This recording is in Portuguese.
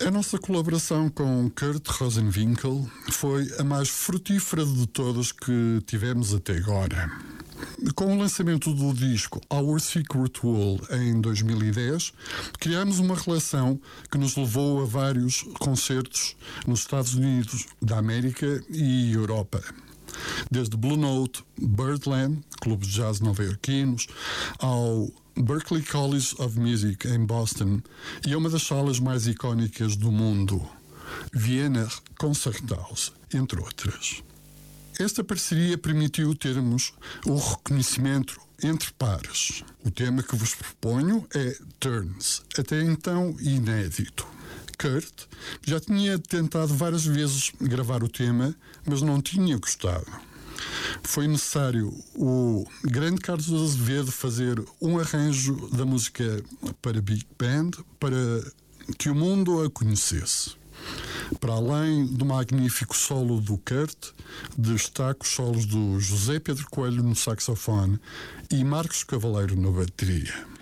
A nossa colaboração com Kurt Rosenwinkel foi a mais frutífera de todas que tivemos até agora. Com o lançamento do disco Our Secret World em 2010, criámos uma relação que nos levou a vários concertos nos Estados Unidos da América e Europa. Desde Blue Note, Birdland, clubes de jazz nova-iorquinos, ao Berklee College of Music em Boston e a uma das salas mais icónicas do mundo, Vienna Concerthaus, entre outras. Esta parceria permitiu termos o reconhecimento entre pares. O tema que vos proponho é Turns, até então inédito. Kurt já tinha tentado várias vezes gravar o tema, mas não tinha gostado. Foi necessário o grande Carlos Azevedo fazer um arranjo da música para Big Band para que o mundo a conhecesse. Para além do magnífico solo do Kurt, destaco os solos do José Pedro Coelho no saxofone e Marcos Cavaleiro na bateria.